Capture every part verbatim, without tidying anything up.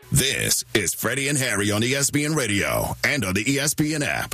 This is Freddie and Harry on E S P N Radio and on the E S P N app.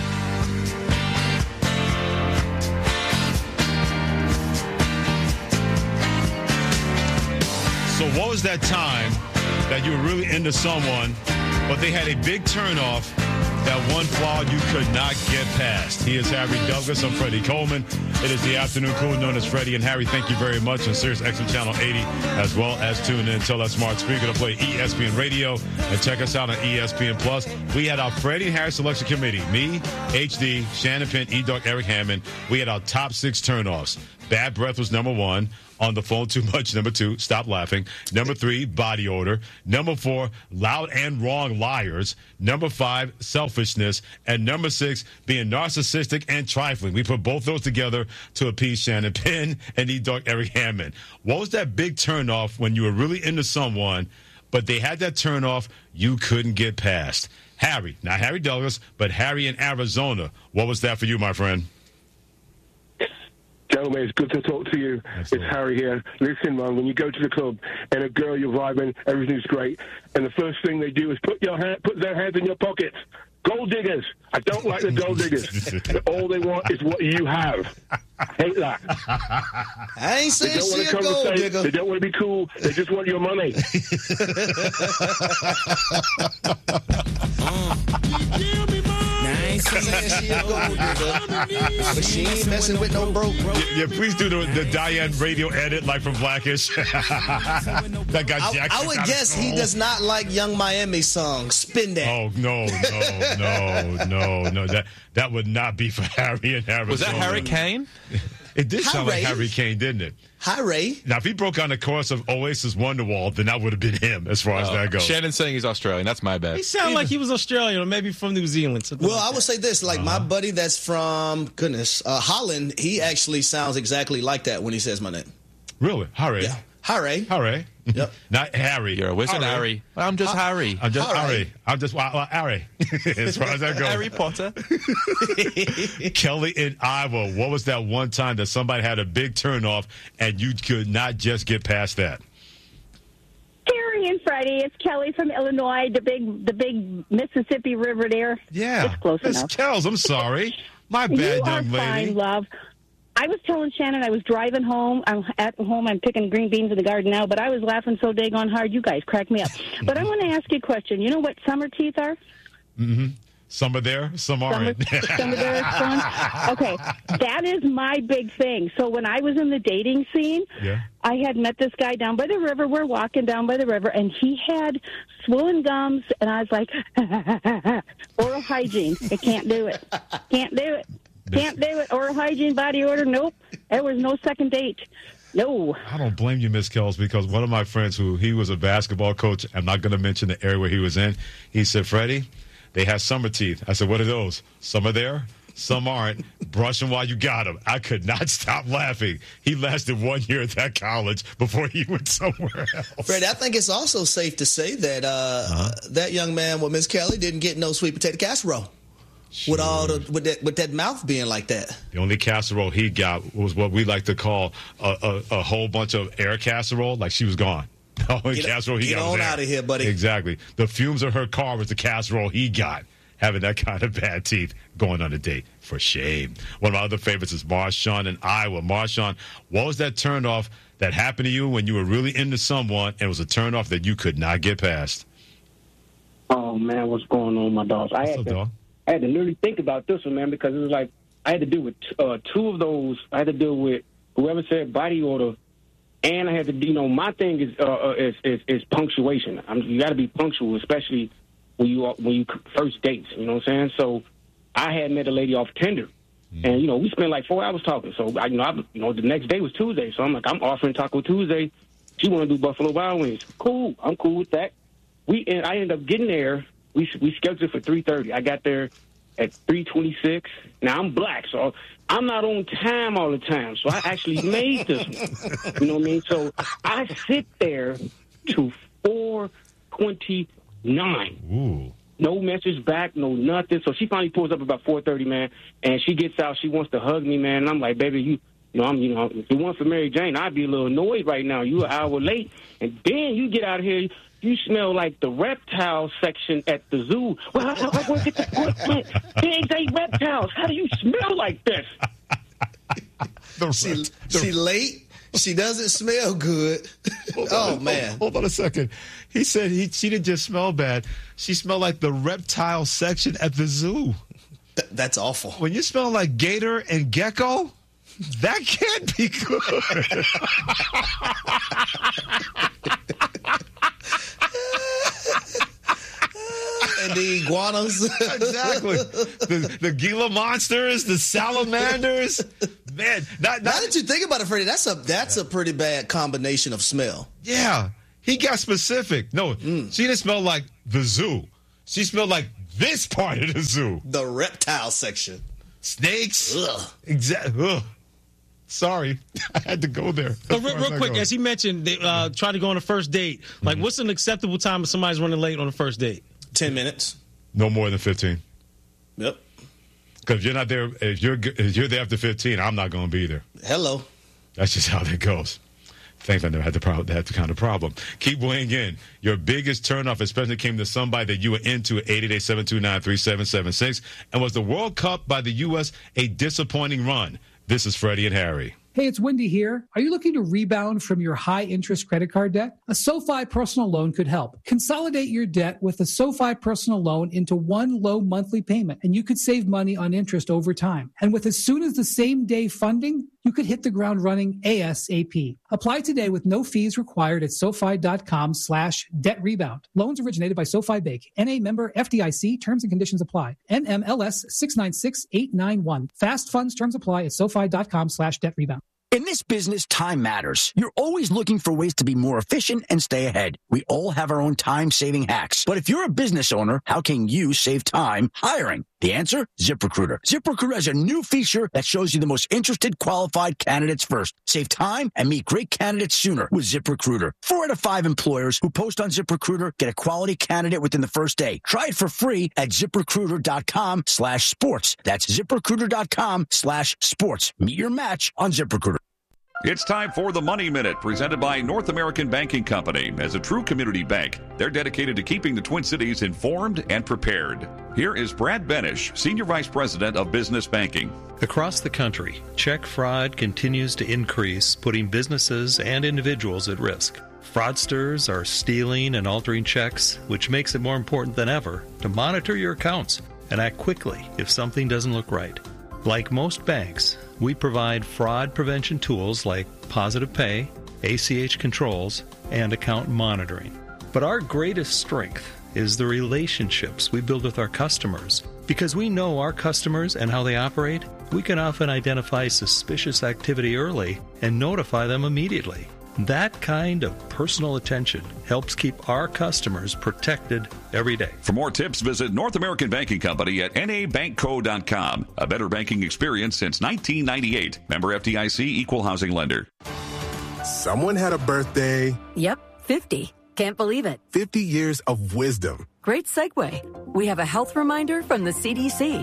So what was that time that you were really into someone, but they had a big turnoff, that one flaw you could not get past? He is Harry Douglas. I'm Freddie Coleman. It is the afternoon crew known as Freddie and Harry. Thank you very much on Sirius X M Channel eighty, as well as tune in. Tell that smart speaker to play E S P N Radio and check us out on E S P N Plus. We had our Freddie and Harry selection committee. Me, H D, Shannon Penn, E-Dog, Eric Hammond. We had our top six turnoffs. Bad breath was number one. On the phone too much. Number two, stop laughing. Number three, body odor. Number four, loud and wrong liars. Number five, selfishness. And number six, being narcissistic and trifling. We put both those together to appease Shannon Penn and E-Dog Eric Hammond. What was that big turnoff when you were really into someone, but they had that turnoff you couldn't get past? Harry, not Harry Douglas, but Harry in Arizona. What was that for you, my friend? Gentlemen, it's good to talk to you. Absolutely. It's Harry here. Listen, man, when you go to the club and a girl you're vibing, everything's great, and the first thing they do is put your hand, put their hands in your pockets. Gold diggers. I don't like the gold diggers. All they want is what you have. I hate that. I ain't saying she a gold digger. They don't want to be cool. They just want your money. She a gold digger, but she ain't messing with no broke. Yeah, yeah, please do the, the Diane radio edit like from Blackish. That guy I, I would guess he does not like Young Miami songs. Spin that. Oh no, no, no, no, no. That that would not be for Harry and Arizona. Was that Harry Kane? It did Hi, sound Ray. like Harry Kane, didn't it? Hi, Ray. Now, if he broke on the chorus of Oasis Wonderwall, then that would have been him as far as Oh, that goes. Shannon's saying he's Australian. That's my bad. He sounded like he was Australian or maybe from New Zealand. Well, like I would say this. Like, uh-huh. my buddy that's from, goodness, uh, Holland, he actually sounds exactly like that when he says my name. Really? Harry? Yeah. Harry. Harry. Yep. Not Harry. You're a wizard, Harry. Harry. I'm just ha- Harry. I'm just Harry. Harry. I'm just well, well, Harry. As far as that goes. Harry Potter. Kelly in Iowa. What was that one time that somebody had a big turnoff and you could not just get past that? Harry and Freddie, it's Kelly from Illinois, the big the big Mississippi River there. Yeah. It's close Miss enough. Kells, I'm sorry. My bad, you young are lady. Fine, love. I was telling Shannon I was driving home. I'm at home. I'm picking green beans in the garden now, but I was laughing so daggone hard. You guys cracked me up. But I want to ask you a question. You know what summer teeth are? Mm-hmm. Some are there, some aren't. Some, some are there, some. Okay, that is my big thing. So when I was in the dating scene, yeah. I had met this guy down by the river. We're walking down by the river, and he had swollen gums, and I was like, oral hygiene. I can't do it. Can't do it. Can't do it. Oral hygiene, body odor, nope. There was no second date. No. I don't blame you, Miss Kells, because one of my friends who he was a basketball coach, I'm not going to mention the area where he was in, he said, Freddie, they have summer teeth. I said, what are those? Some are there, some aren't. Brush them while you got them. I could not stop laughing. He lasted one year at that college before he went somewhere else. Freddie, I think it's also safe to say that uh, uh-huh. that young man with Miss Kelly didn't get no sweet potato casserole. Sure. With all the with that with that mouth being like that, the only casserole he got was what we like to call a, a, a whole bunch of air casserole. Like she was gone. The only get, casserole he get got on was out of here, buddy. Exactly. The fumes of her car was the casserole he got. Having that kind of bad teeth going on a date, for shame. One of my other favorites is Marshawn in Iowa. Marshawn, what was that turnoff that happened to you when you were really into someone and it was a turnoff that you could not get past? Oh man, what's going on, my dogs? I What's had up, to. dog? I had to literally think about this one, man, because it was like I had to deal with uh, two of those. I had to deal with whoever said body odor, and I had to, you know, my thing is uh, is, is is punctuation. I mean, you got to be punctual, especially when you when you first dates. You know what I'm saying? So I had met a lady off Tinder, mm. and you know we spent like four hours talking. So I, you know, I, you know, the next day was Tuesday, so I'm like, I'm offering Taco Tuesday. She want to do Buffalo Wild Wings. Cool, I'm cool with that. We and I ended up getting there. We we scheduled it for three thirty. I got there at three twenty-six. Now, I'm black, so I'm not on time all the time. So I actually made this one. You know what I mean? So I sit there to four twenty-nine. Ooh. No message back, no nothing. So she finally pulls up about four thirty, man, and she gets out. She wants to hug me, man. And I'm like, baby, you you know, I'm, you know, if it weren't for Mary Jane, I'd be a little annoyed right now. You an hour late, and then you get out of here. you smell like the reptile section at the zoo. Well, I, I work at the what, pigs ate reptiles. How do you smell like this? she, she late. She doesn't smell good. Oh, on, man. Hold, hold on a second. He said he she didn't just smell bad. She smelled like the reptile section at the zoo. Th- that's awful. When you smell like gator and gecko, that can't be good. And the iguanas. Exactly. The, the Gila monsters, the salamanders. Man, not, not, now that you think about it, Freddie, that's a that's a pretty bad combination of smell. Yeah. He got specific. No, mm. She didn't smell like the zoo. She smelled like this part of the zoo. The reptile section. Snakes. Exactly. Sorry, I had to go there. So real, real quick, as he mentioned, they uh, try to go on a first date. Like, mm-hmm. what's an acceptable time if somebody's running late on a first date? Ten minutes. No more than fifteen. Yep. Because if you're not there, if you're if you're there after fifteen, I'm not going to be there. Hello. That's just how that goes. Thanks, I never had the problem. That kind of problem. Keep weighing in. Your biggest turnoff, especially came to somebody that you were into at eight eight eight, seven two nine, three seven seven six. And was the World Cup by the U S a disappointing run? This is Freddie and Harry. Hey, it's Wendy here. Are you looking to rebound from your high-interest credit card debt? A SoFi personal loan could help. Consolidate your debt with a SoFi personal loan into one low monthly payment, and you could save money on interest over time. And with as soon as the same day funding, you could hit the ground running ASAP. Apply today with no fees required at SoFi.com slash debt rebound. Loans originated by SoFi Bank. N A member F D I C. Terms and conditions apply. N M L S six nine six eight nine one. Fast funds terms apply at SoFi.com slash debt rebound. In this business, time matters. You're always looking for ways to be more efficient and stay ahead. We all have our own time-saving hacks. But if you're a business owner, how can you save time hiring? The answer? ZipRecruiter. ZipRecruiter has a new feature that shows you the most interested qualified candidates first. Save time and meet great candidates sooner with ZipRecruiter. Four out of five employers who post on ZipRecruiter get a quality candidate within the first day. Try it for free at ZipRecruiter.com slash sports. That's ZipRecruiter.com slash sports. Meet your match on ZipRecruiter. It's time for the Money Minute, presented by North American Banking Company. As a true community bank, they're dedicated to keeping the Twin Cities informed and prepared. Here is Brad Benish, Senior Vice President of Business Banking. Across the country, check fraud continues to increase, putting businesses and individuals at risk. Fraudsters are stealing and altering checks, which makes it more important than ever to monitor your accounts and act quickly if something doesn't look right. Like most banks, we provide fraud prevention tools like Positive Pay, A C H controls, and account monitoring. But our greatest strength is the relationships we build with our customers. Because we know our customers and how they operate, we can often identify suspicious activity early and notify them immediately. That kind of personal attention helps keep our customers protected every day. For more tips, visit North American Banking Company at N A bank co dot com. A better banking experience since nineteen ninety-eight. Member F D I C, Equal Housing Lender. Someone had a birthday. Yep, fifty. Can't believe it. fifty years of wisdom. Great segue. We have a health reminder from the C D C.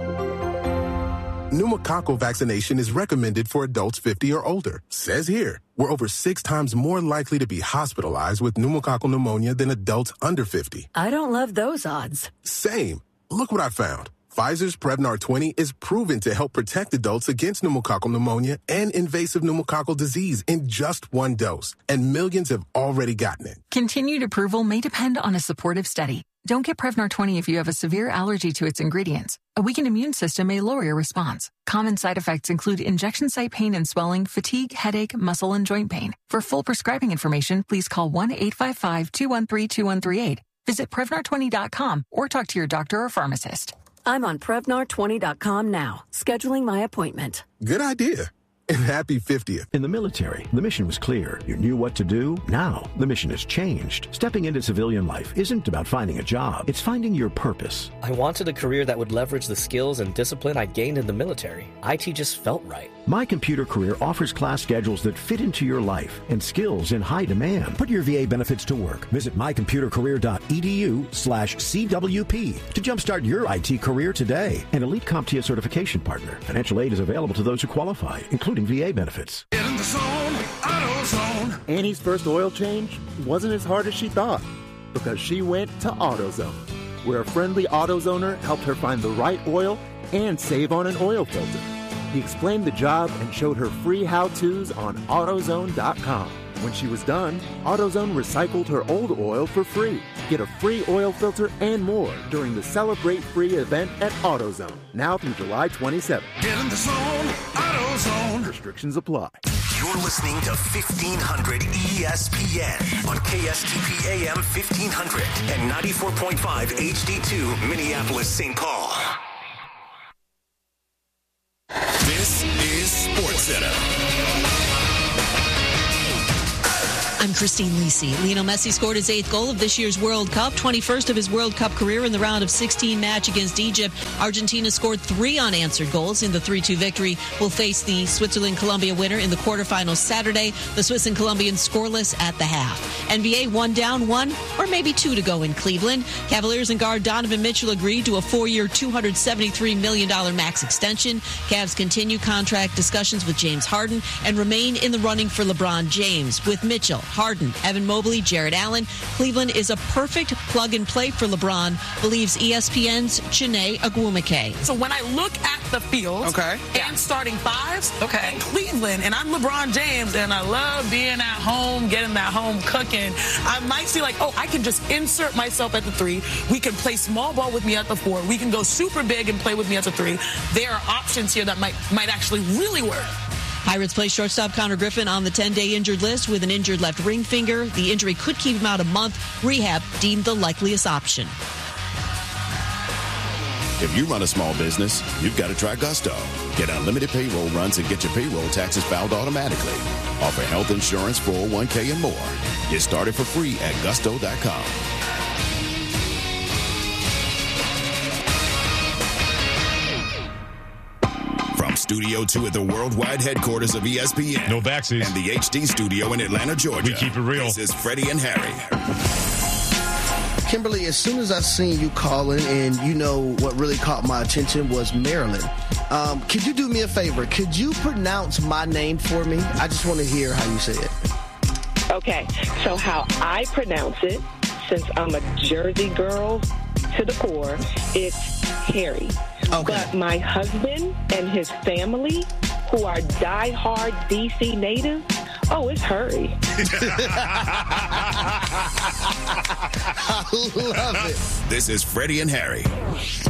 Pneumococcal vaccination is recommended for adults fifty or older. Says here, we're over six times more likely to be hospitalized with pneumococcal pneumonia than adults under fifty. I don't love those odds. Same. Look what I found. Pfizer's Prevnar twenty is proven to help protect adults against pneumococcal pneumonia and invasive pneumococcal disease in just one dose. And millions have already gotten it. Continued approval may depend on a supportive study. Don't get Prevnar twenty if you have a severe allergy to its ingredients. A weakened immune system may lower your response. Common side effects include injection site pain and swelling, fatigue, headache, muscle, and joint pain. For full prescribing information, please call one eight five five, two one three, two one three eight. Visit Prevnar twenty dot com or talk to your doctor or pharmacist. I'm on Prevnar twenty dot com now, scheduling my appointment. Good idea. And happy fiftieth. In the military, the mission was clear. You knew what to do. Now, the mission has changed. Stepping into civilian life isn't about finding a job. It's finding your purpose. I wanted a career that would leverage the skills and discipline I gained in the military. I T just felt right. My Computer Career offers class schedules that fit into your life and skills in high demand. Put your V A benefits to work. Visit mycomputercareer.edu slash CWP to jumpstart your I T career today. An Elite CompTIA certification partner. Financial aid is available to those who qualify, including V A benefits. In the zone, AutoZone. Annie's first oil change wasn't as hard as she thought. because she went to AutoZone, where a friendly AutoZoner helped her find the right oil and save on an oil filter. He explained the job and showed her free how-tos on AutoZone dot com. When she was done, AutoZone recycled her old oil for free. Get a free oil filter and more during the Celebrate Free event at AutoZone, now through July twenty-seventh. Get in the zone, AutoZone. Restrictions apply. You're listening to fifteen hundred E S P N on K S T P A M fifteen hundred and ninety-four point five H D two, Minneapolis, Saint Paul. This is SportsCenter. I'm Christine Lisi. Lionel Messi scored his eighth goal of this year's World Cup, twenty-first of his World Cup career in the round of sixteen match against Egypt. Argentina scored three unanswered goals in the three two victory. Will face the Switzerland-Colombia winner in the quarterfinals Saturday. The Swiss and Colombians scoreless at the half. N B A one down, one or maybe two to go in Cleveland. Cavaliers and guard Donovan Mitchell agreed to a four-year, two hundred seventy-three million dollars max extension. Cavs continue contract discussions with James Harden and remain in the running for LeBron James. With Mitchell, Harden, Evan Mobley, Jared Allen, Cleveland is a perfect plug-and-play for LeBron, believes E S P N's Chiney Agwumike. So when I look at the field Okay. and starting fives okay. in Cleveland, and I'm LeBron James, and I love being at home, getting that home cooking, I might see like, oh, I can just insert myself at the three. We can play small ball with me at the four. We can go super big and play with me at the three. There are options here that might might actually really work. Pirates play shortstop Connor Griffin on the ten-day injured list with an injured left ring finger. The injury could keep him out a month. Rehab deemed the likeliest option. If you run a small business, you've got to try Gusto. Get unlimited payroll runs and get your payroll taxes filed automatically. Offer health insurance, four oh one k, and more. Get started for free at gusto dot com. Studio two at the worldwide headquarters of E S P N. No backsies. And the H D studio in Atlanta, Georgia. We keep it real. This is Freddie and Harry. Kimberly, as soon as I seen you calling, and you know what really caught my attention was Maryland. Um, could you do me a favor? Could you pronounce my name for me? I just want to hear how you say it. Okay, so how I pronounce it, since I'm a Jersey girl to the core, it's Harry. Okay. But my husband and his family, who are diehard D C natives, oh, it's Hurry. I love it. This is Freddie and Harry.